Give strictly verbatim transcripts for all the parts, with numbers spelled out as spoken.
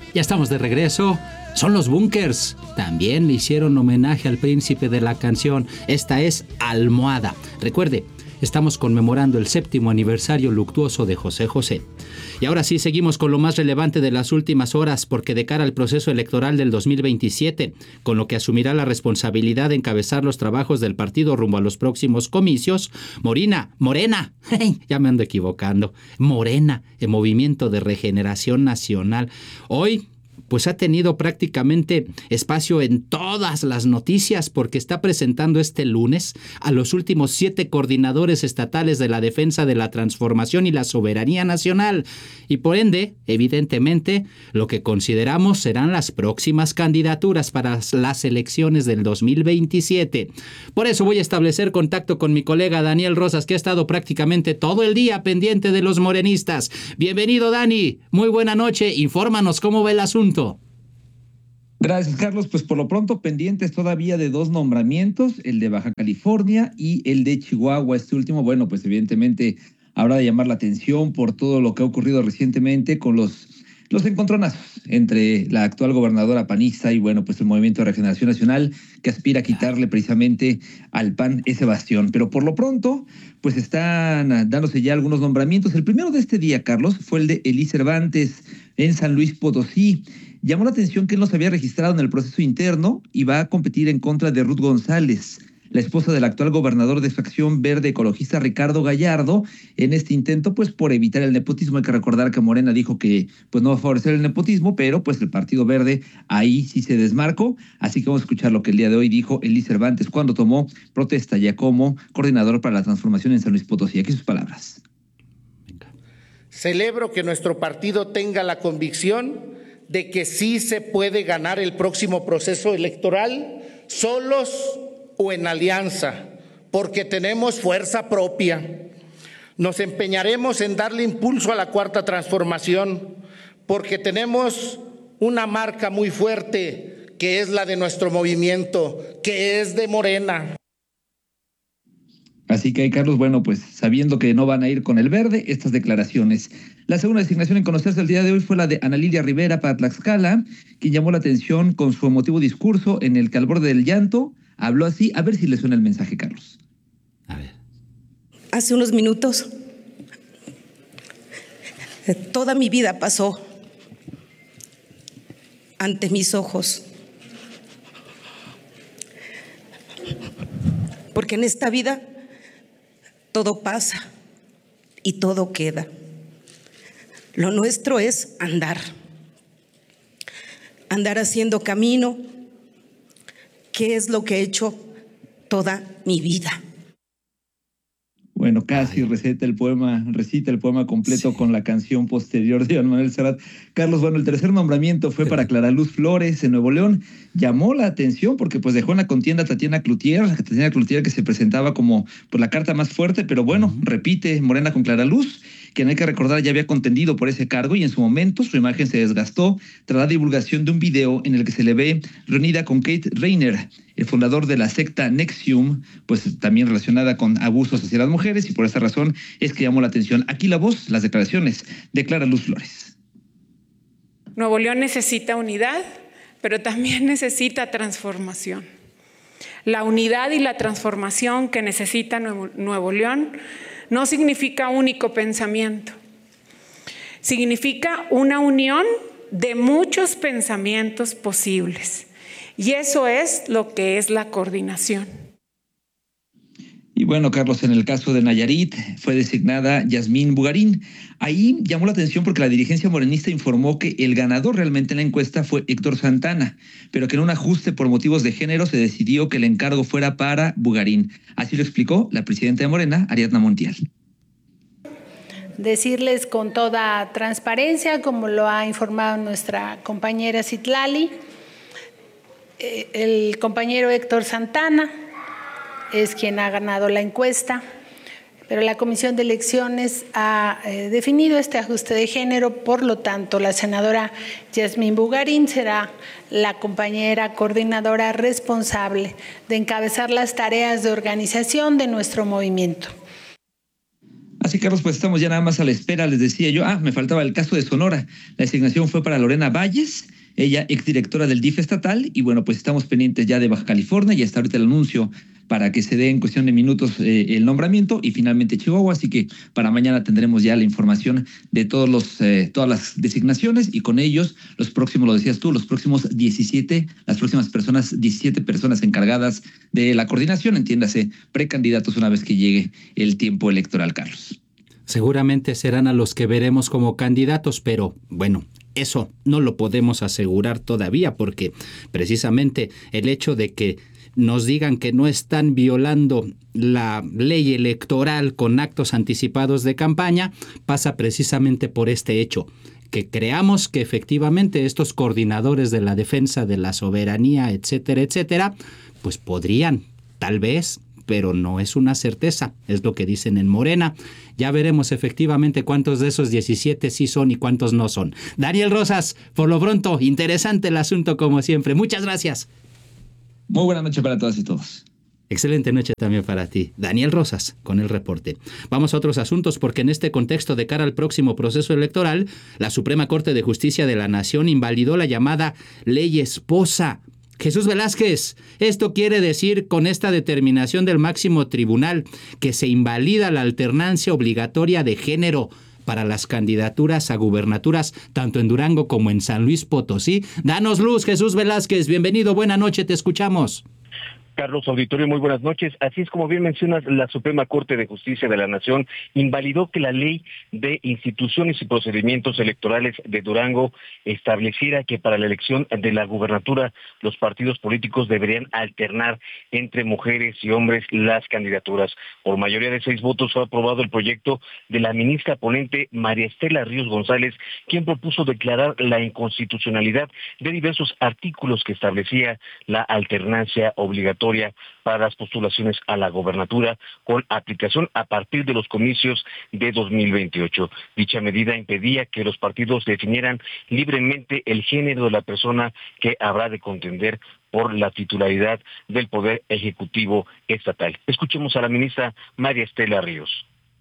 Ya estamos de regreso. Son los Bunkers. También le hicieron homenaje al príncipe de la canción. Esta es Almohada. Recuerde, estamos conmemorando el séptimo aniversario luctuoso de José José. Y ahora sí, seguimos con lo más relevante de las últimas horas, porque de cara al proceso electoral del dos mil veintisiete, con lo que asumirá la responsabilidad de encabezar los trabajos del partido rumbo a los próximos comicios, Morena, Morena, ya me ando equivocando, Morena, el Movimiento de Regeneración Nacional, hoy pues ha tenido prácticamente espacio en todas las noticias porque está presentando este lunes a los últimos siete coordinadores estatales de la defensa de la transformación y la soberanía nacional y por ende, evidentemente, lo que consideramos serán las próximas candidaturas para las elecciones del dos mil veintisiete. Por eso voy a establecer contacto con mi colega Daniel Rosas, que ha estado prácticamente todo el día pendiente de los morenistas. Bienvenido, Dani. Muy buena noche. Infórmanos cómo va el asunto. Gracias, Carlos. Pues por lo pronto pendientes todavía de dos nombramientos, el de Baja California y el de Chihuahua. Este último, bueno, pues evidentemente habrá de llamar la atención por todo lo que ha ocurrido recientemente con los, los encontronazos entre la actual gobernadora panista y, bueno, pues el Movimiento de Regeneración Nacional, que aspira a quitarle precisamente al P A N ese bastión. Pero por lo pronto, pues están dándose ya algunos nombramientos. El primero de este día, Carlos, fue el de Elí Cervantes en San Luis Potosí. Llamó la atención que él no se había registrado en el proceso interno y va a competir en contra de Ruth González, la esposa del actual gobernador de Facción Verde Ecologista Ricardo Gallardo, en este intento pues por evitar el nepotismo. Hay que recordar que Morena dijo que pues no va a favorecer el nepotismo, pero pues el Partido Verde ahí sí se desmarcó. Así que vamos a escuchar lo que el día de hoy dijo Elí Cervantes cuando tomó protesta ya como coordinador para la transformación en San Luis Potosí. Aquí sus palabras. Celebro que nuestro partido tenga la convicción de que sí se puede ganar el próximo proceso electoral solos o en alianza, porque tenemos fuerza propia. Nos empeñaremos en darle impulso a la cuarta transformación, porque tenemos una marca muy fuerte, que es la de nuestro movimiento, que es de Morena. Así que, Carlos, bueno, pues sabiendo que no van a ir con el verde, estas declaraciones. La segunda designación en conocerse el día de hoy fue la de Ana Lilia Rivera para Tlaxcala, quien llamó la atención con su emotivo discurso en el que al borde del llanto habló así. A ver si le suena el mensaje, Carlos. A ver. Hace unos minutos, toda mi vida pasó ante mis ojos. Porque en esta vida todo pasa y todo queda. Lo nuestro es andar, andar haciendo camino, que es lo que he hecho toda mi vida. Bueno, casi recita el poema, recita el poema completo sí. Con la canción posterior de Iván Manuel Serrat. Carlos, bueno, el tercer nombramiento fue para Clara Luz Flores en Nuevo León. Llamó la atención porque pues dejó en la contienda a Tatiana Cloutier, Tatiana Cloutier que se presentaba como pues, la carta más fuerte, pero bueno, uh-huh. repite Morena con Clara Luz, quien hay que recordar ya había contendido por ese cargo y en su momento su imagen se desgastó tras la divulgación de un video en el que se le ve reunida con Kate Rayner, el fundador de la secta Nexium, pues también relacionada con abusos hacia las mujeres, y por esa razón es que llamó la atención. Aquí la voz, las declaraciones de Clara Luz Flores. Nuevo León necesita unidad, pero también necesita transformación. La unidad y la transformación que necesita Nuevo, Nuevo León no significa único pensamiento, significa una unión de muchos pensamientos posibles. Y eso es lo que es la coordinación. Y bueno, Carlos, en el caso de Nayarit fue designada Yasmín Bugarín. Ahí llamó la atención porque la dirigencia morenista informó que el ganador realmente en la encuesta fue Héctor Santana, pero que en un ajuste por motivos de género se decidió que el encargo fuera para Bugarín. Así lo explicó la presidenta de Morena, Ariadna Montiel. Decirles con toda transparencia, como lo ha informado nuestra compañera Citlali, el compañero Héctor Santana es quien ha ganado la encuesta, pero la Comisión de Elecciones ha eh, definido este ajuste de género, por lo tanto, la senadora Yasmín Bugarín será la compañera coordinadora responsable de encabezar las tareas de organización de nuestro movimiento. Así, Carlos, pues estamos ya nada más a la espera, les decía yo. Ah, me faltaba el caso de Sonora. La designación fue para Lorena Valles, ella exdirectora del D I F estatal, y bueno, pues estamos pendientes ya de Baja California, y hasta ahorita el anuncio para que se dé en cuestión de minutos eh, el nombramiento, y finalmente Chihuahua, así que para mañana tendremos ya la información de todos los, eh, todas las designaciones, y con ellos los próximos, lo decías tú, los próximos diecisiete, las próximas personas, diecisiete personas encargadas de la coordinación, entiéndase, precandidatos una vez que llegue el tiempo electoral, Carlos. Seguramente serán a los que veremos como candidatos, pero bueno, eso no lo podemos asegurar todavía, porque precisamente el hecho de que nos digan que no están violando la ley electoral con actos anticipados de campaña pasa precisamente por este hecho, que creamos que efectivamente estos coordinadores de la defensa de la soberanía, etcétera, etcétera, pues podrían, tal vez, pero no es una certeza, es lo que dicen en Morena. Ya veremos efectivamente cuántos de esos diecisiete sí son y cuántos no son. Daniel Rosas, por lo pronto, interesante el asunto como siempre. Muchas gracias. Muy buena noche para todas y todos. Excelente noche también para ti. Daniel Rosas, con el reporte. Vamos a otros asuntos, porque en este contexto de cara al próximo proceso electoral, la Suprema Corte de Justicia de la Nación invalidó la llamada Ley Esposa. Jesús Velázquez, esto quiere decir con esta determinación del máximo tribunal que se invalida la alternancia obligatoria de género para las candidaturas a gubernaturas, tanto en Durango como en San Luis Potosí. Danos luz, Jesús Velázquez, bienvenido, buena noche, te escuchamos. Carlos Auditorio, muy buenas noches. Así es, como bien mencionas, la Suprema Corte de Justicia de la Nación invalidó que la Ley de Instituciones y Procedimientos Electorales de Durango estableciera que para la elección de la gubernatura los partidos políticos deberían alternar entre mujeres y hombres las candidaturas. Por mayoría de seis votos fue aprobado el proyecto de la ministra ponente María Estela Ríos González, quien propuso declarar la inconstitucionalidad de diversos artículos que establecía la alternancia obligatoria para las postulaciones a la gobernatura con aplicación a partir de los comicios de dos mil veintiocho. Dicha medida impedía que los partidos definieran libremente el género de la persona que habrá de contender por la titularidad del Poder Ejecutivo Estatal. Escuchemos a la ministra María Estela Ríos.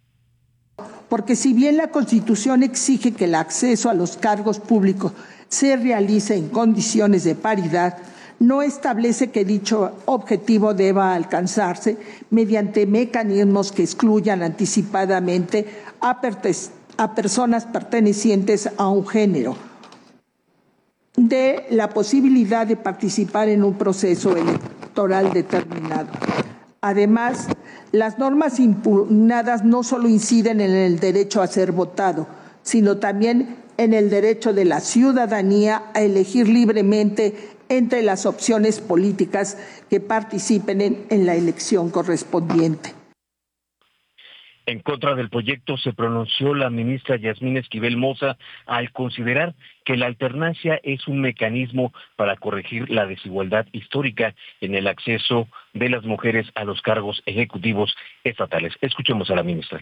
Porque si bien la Constitución exige que el acceso a los cargos públicos se realice en condiciones de paridad, no establece que dicho objetivo deba alcanzarse mediante mecanismos que excluyan anticipadamente a, pertes- a personas pertenecientes a un género de la posibilidad de participar en un proceso electoral determinado. Además, las normas impugnadas no solo inciden en el derecho a ser votado, sino también en el derecho de la ciudadanía a elegir libremente entre las opciones políticas que participen en, en la elección correspondiente. En contra del proyecto se pronunció la ministra Yasmín Esquivel Moza al considerar que la alternancia es un mecanismo para corregir la desigualdad histórica en el acceso de las mujeres a los cargos ejecutivos estatales. Escuchemos a la ministra.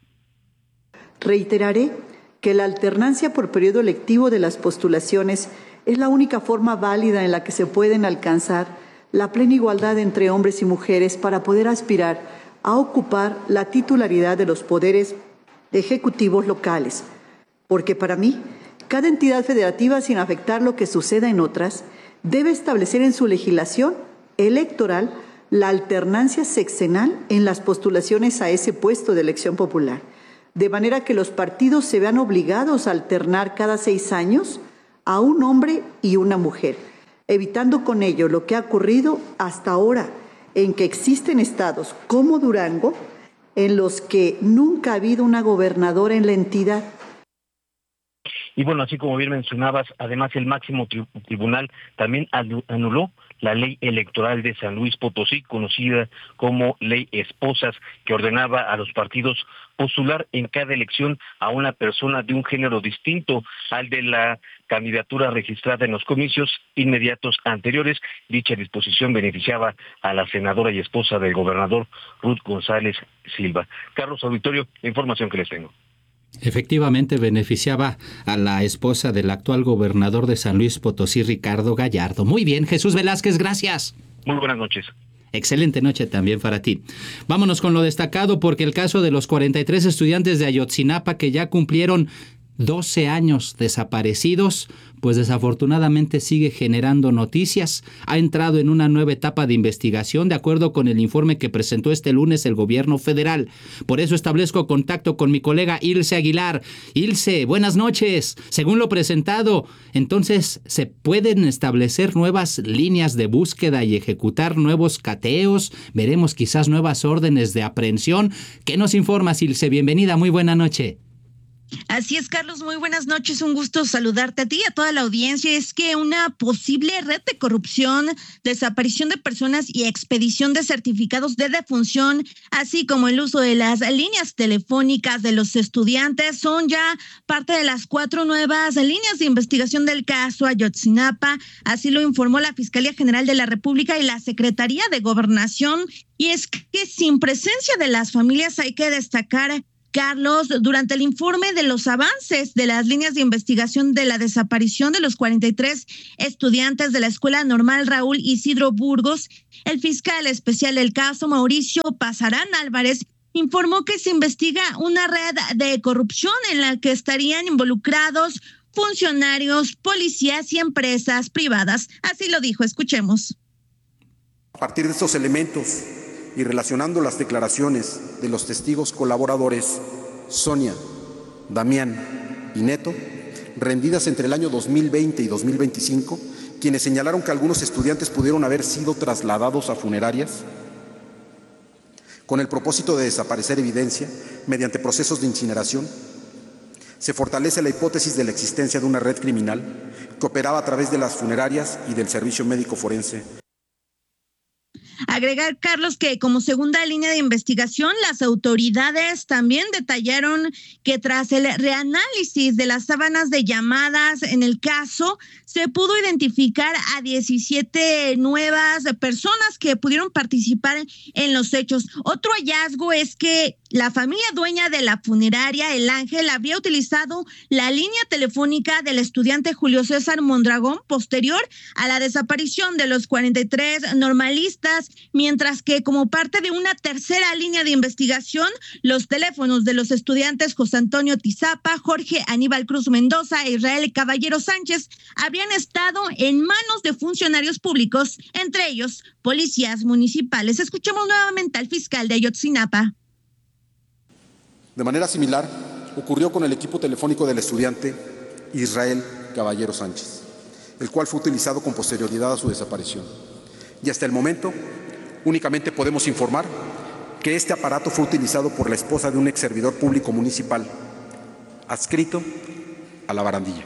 Reiteraré que la alternancia por periodo lectivo de las postulaciones es la única forma válida en la que se pueden alcanzar la plena igualdad entre hombres y mujeres para poder aspirar a ocupar la titularidad de los poderes ejecutivos locales. Porque para mí, cada entidad federativa, sin afectar lo que suceda en otras, debe establecer en su legislación electoral la alternancia sexenal en las postulaciones a ese puesto de elección popular, de manera que los partidos se vean obligados a alternar cada seis años a un hombre y una mujer, evitando con ello lo que ha ocurrido hasta ahora, en que existen estados como Durango, en los que nunca ha habido una gobernadora en la entidad. Y bueno, así como bien mencionabas, además el máximo tri- tribunal también anuló la ley electoral de San Luis Potosí, conocida como Ley Esposas, que ordenaba a los partidos postular en cada elección a una persona de un género distinto al de la candidatura registrada en los comicios inmediatos anteriores. Dicha disposición beneficiaba a la senadora y esposa del gobernador Ruth González Silva. Carlos Auditorio, la información que les tengo. Efectivamente beneficiaba a la esposa del actual gobernador de San Luis Potosí, Ricardo Gallardo. Muy bien, Jesús Velázquez, gracias. Muy buenas noches. Excelente noche también para ti. Vámonos con lo destacado, porque el caso de los cuarenta y tres estudiantes de Ayotzinapa que ya cumplieron doce años desaparecidos, pues desafortunadamente sigue generando noticias. Ha entrado en una nueva etapa de investigación, de acuerdo con el informe que presentó este lunes el gobierno federal. Por eso establezco contacto con mi colega Ilse Aguilar. Ilse, buenas noches. Según lo presentado, entonces, ¿se pueden establecer nuevas líneas de búsqueda y ejecutar nuevos cateos? ¿Veremos quizás nuevas órdenes de aprehensión? ¿Qué nos informas, Ilse? Bienvenida, muy buena noche. Así es, Carlos, muy buenas noches, un gusto saludarte a ti y a toda la audiencia. Es que una posible red de corrupción, desaparición de personas y expedición de certificados de defunción, así como el uso de las líneas telefónicas de los estudiantes, son ya parte de las cuatro nuevas líneas de investigación del caso Ayotzinapa. Así lo informó la Fiscalía General de la República y la Secretaría de Gobernación. Y es que sin presencia de las familias, hay que destacar, Carlos, durante el informe de los avances de las líneas de investigación de la desaparición de los cuarenta y tres estudiantes de la Escuela Normal Raúl Isidro Burgos, el fiscal especial del caso, Mauricio Pasarán Álvarez, informó que se investiga una red de corrupción en la que estarían involucrados funcionarios, policías y empresas privadas. Así lo dijo, escuchemos. A partir de estos elementos y relacionando las declaraciones de los testigos colaboradores Sonia, Damián y Neto, rendidas entre el año dos mil veinte y dos mil veinticinco, quienes señalaron que algunos estudiantes pudieron haber sido trasladados a funerarias con el propósito de desaparecer evidencia mediante procesos de incineración, se fortalece la hipótesis de la existencia de una red criminal que operaba a través de las funerarias y del servicio médico forense. Agregar, Carlos, que como segunda línea de investigación, las autoridades también detallaron que tras el reanálisis de las sábanas de llamadas en el caso, se pudo identificar a diecisiete nuevas personas que pudieron participar en los hechos. Otro hallazgo es que la familia dueña de la funeraria El Ángel habría utilizado la línea telefónica del estudiante Julio César Mondragón posterior a la desaparición de los cuarenta y tres normalistas, mientras que como parte de una tercera línea de investigación, los teléfonos de los estudiantes José Antonio Tizapa, Jorge Aníbal Cruz Mendoza e Israel Caballero Sánchez habrían estado en manos de funcionarios públicos, entre ellos policías municipales. Escuchemos nuevamente al fiscal de Ayotzinapa. De manera similar, ocurrió con el equipo telefónico del estudiante Israel Caballero Sánchez, el cual fue utilizado con posterioridad a su desaparición. Y hasta el momento, únicamente podemos informar que este aparato fue utilizado por la esposa de un ex servidor público municipal, adscrito a la barandilla.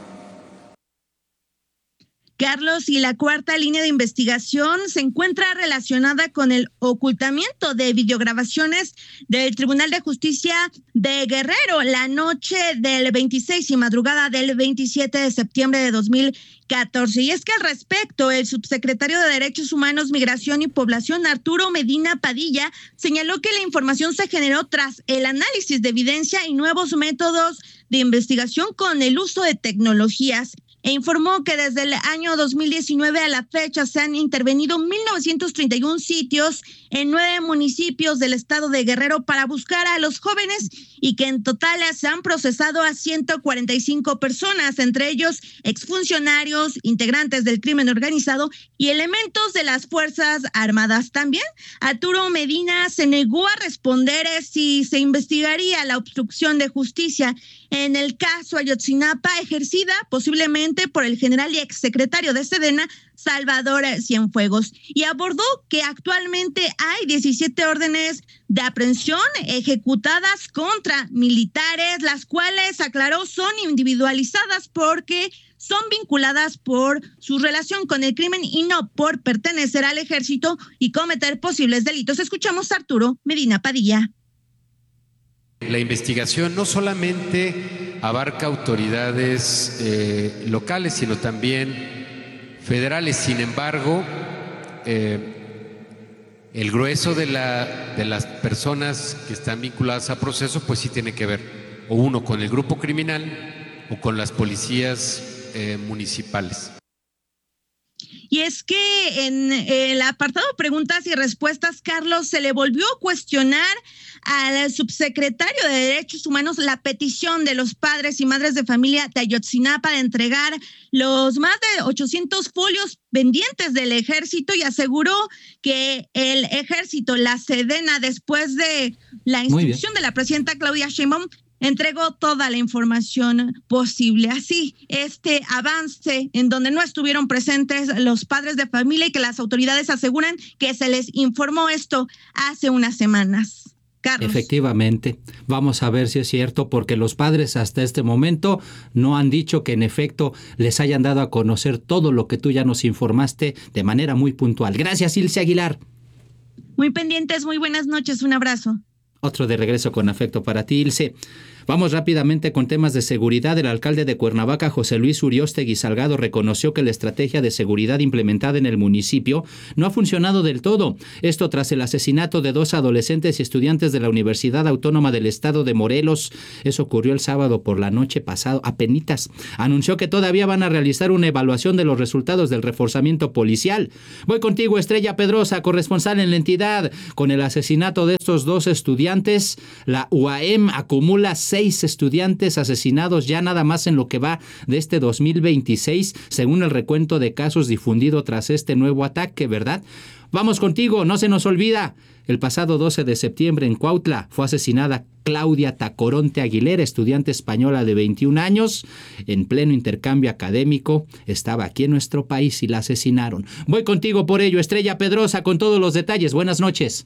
Carlos, y la cuarta línea de investigación se encuentra relacionada con el ocultamiento de videograbaciones del Tribunal de Justicia de Guerrero la noche del veintiséis y madrugada del veintisiete de septiembre de dos mil catorce. Y es que al respecto, el subsecretario de Derechos Humanos, Migración y Población, Arturo Medina Padilla, señaló que la información se generó tras el análisis de evidencia y nuevos métodos de investigación con el uso de tecnologías, e informó que desde el año dos mil diecinueve a la fecha se han intervenido mil novecientos treinta y uno sitios en nueve municipios del estado de Guerrero para buscar a los jóvenes y que en total se han procesado a ciento cuarenta y cinco personas, entre ellos exfuncionarios, integrantes del crimen organizado y elementos de las Fuerzas Armadas. También Arturo Medina se negó a responder si se investigaría la obstrucción de justicia en el caso Ayotzinapa ejercida posiblemente por el general y exsecretario de Sedena, Salvador Cienfuegos, y abordó que actualmente hay diecisiete órdenes de aprehensión ejecutadas contra militares, las cuales, aclaró, son individualizadas porque son vinculadas por su relación con el crimen y no por pertenecer al ejército y cometer posibles delitos. Escuchamos a Arturo Medina Padilla. La investigación no solamente abarca autoridades eh, locales, sino también federales. Sin embargo, eh, el grueso de, la, de las personas que están vinculadas a proceso, pues sí tiene que ver, o uno con el grupo criminal o con las policías eh, municipales. Y es que en el apartado de preguntas y respuestas, Carlos, se le volvió a cuestionar al subsecretario de Derechos Humanos la petición de los padres y madres de familia de Ayotzinapa de entregar los más de ochocientos folios pendientes del ejército, y aseguró que el ejército, la Sedena, después de la instrucción de la presidenta Claudia Sheinbaum, entregó toda la información posible. Así, este avance en donde no estuvieron presentes los padres de familia y que las autoridades aseguran que se les informó esto hace unas semanas. Carlos. Efectivamente, vamos a ver si es cierto, porque los padres hasta este momento no han dicho que en efecto les hayan dado a conocer todo lo que tú ya nos informaste de manera muy puntual. Gracias, Ilse Aguilar. Muy pendientes, muy buenas noches, un abrazo. Otro de regreso con afecto para ti, Ilse. Vamos rápidamente con temas de seguridad. El alcalde de Cuernavaca, José Luis Uriostegui Salgado, reconoció que la estrategia de seguridad implementada en el municipio no ha funcionado del todo. Esto tras el asesinato de dos adolescentes y estudiantes de la Universidad Autónoma del Estado de Morelos. Eso ocurrió el sábado por la noche pasado, apenitas. Anunció que todavía van a realizar una evaluación de los resultados del reforzamiento policial. Voy contigo, Estrella Pedrosa, corresponsal en la entidad. Con el asesinato de estos dos estudiantes, la U A M acumula seis estudiantes asesinados ya nada más en lo que va de este dos mil veintiséis, según el recuento de casos difundido tras este nuevo ataque, ¿verdad? Vamos contigo, no se nos olvida. El pasado doce de septiembre en Cuautla fue asesinada Claudia Tacoronte Aguilera, estudiante española de veintiún años, en pleno intercambio académico. Estaba aquí en nuestro país y la asesinaron. Voy contigo por ello, Estrella Pedrosa, con todos los detalles. Buenas noches.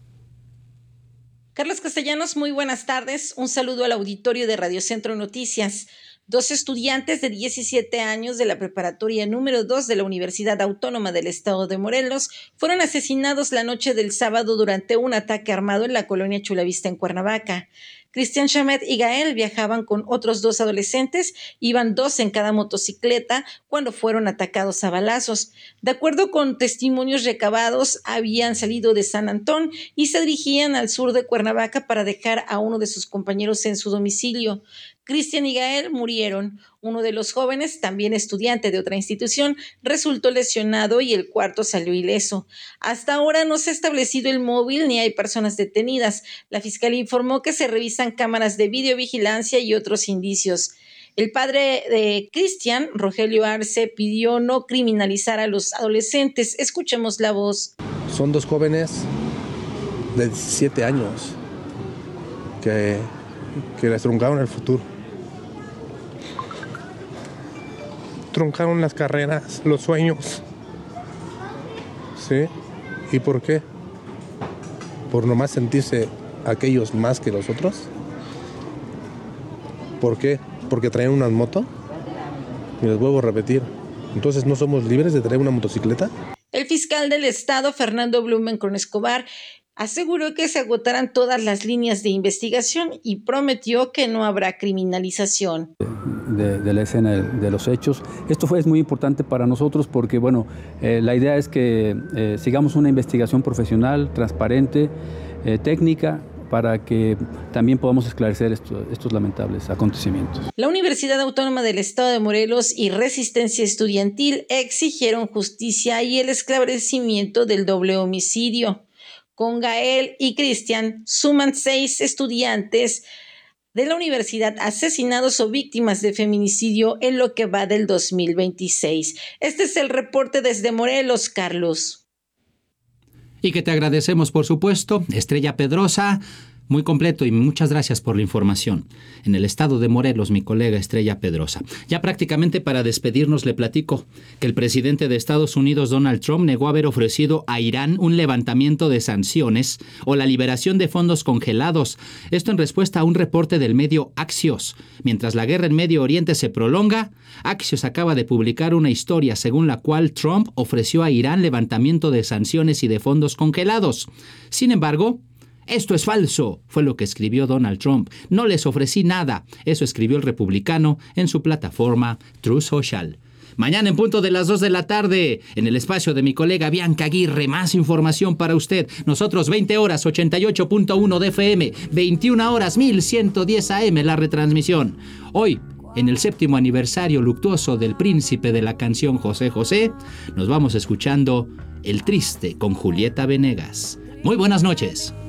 Carlos Castellanos, muy buenas tardes. Un saludo al auditorio de Radio Centro Noticias. Dos estudiantes de diecisiete años de la preparatoria número dos de la Universidad Autónoma del Estado de Morelos fueron asesinados la noche del sábado durante un ataque armado en la colonia Chulavista en Cuernavaca. Cristian Chamet y Gael viajaban con otros dos adolescentes, iban dos en cada motocicleta cuando fueron atacados a balazos. De acuerdo con testimonios recabados, habían salido de San Antón y se dirigían al sur de Cuernavaca para dejar a uno de sus compañeros en su domicilio. Cristian y Gael murieron. Uno de los jóvenes, también estudiante de otra institución, resultó lesionado y el cuarto salió ileso. Hasta ahora no se ha establecido el móvil ni hay personas detenidas. La fiscalía informó que se revisan cámaras de videovigilancia y otros indicios. El padre de Cristian, Rogelio Arce, pidió no criminalizar a los adolescentes. Escuchemos la voz. Son dos jóvenes de diecisiete años que, que les truncaron el futuro. Truncaron las carreras, los sueños. ¿Sí? ¿Y por qué? ¿Por nomás sentirse aquellos más que los otros? ¿Por qué? ¿Porque traen una moto? Y les vuelvo a repetir, ¿entonces no somos libres de traer una motocicleta? El fiscal del estado, Fernando Blumenkron Escobar, aseguró que se agotarán todas las líneas de investigación y prometió que no habrá criminalización. De, de la escena de, de los hechos. Esto fue, es muy importante para nosotros porque, bueno, eh, la idea es que eh, sigamos una investigación profesional, transparente, eh, técnica, para que también podamos esclarecer esto, estos lamentables acontecimientos. La Universidad Autónoma del Estado de Morelos y Resistencia Estudiantil exigieron justicia y el esclarecimiento del doble homicidio. Con Gael y Cristian suman seis estudiantes de la universidad asesinados o víctimas de feminicidio en lo que va del dos mil veintiséis. Este es el reporte desde Morelos, Carlos. Y que te agradecemos, por supuesto, Estrella Pedrosa. Muy completo y muchas gracias por la información. En el estado de Morelos, mi colega Estrella Pedrosa. Ya prácticamente para despedirnos le platico que el presidente de Estados Unidos, Donald Trump, negó haber ofrecido a Irán un levantamiento de sanciones o la liberación de fondos congelados. Esto en respuesta a un reporte del medio Axios. Mientras la guerra en Medio Oriente se prolonga, Axios acaba de publicar una historia según la cual Trump ofreció a Irán levantamiento de sanciones y de fondos congelados. Sin embargo, esto es falso, fue lo que escribió Donald Trump. No les ofrecí nada. Eso escribió el republicano en su plataforma Truth Social. Mañana en punto de las dos de la tarde, en el espacio de mi colega Bianca Aguirre, más información para usted. Nosotros veinte horas, ochenta y ocho punto uno de F M, veintiuna horas, mil ciento diez A M la retransmisión. Hoy, en el séptimo aniversario luctuoso del príncipe de la canción José José, nos vamos escuchando El Triste con Julieta Venegas. Muy buenas noches.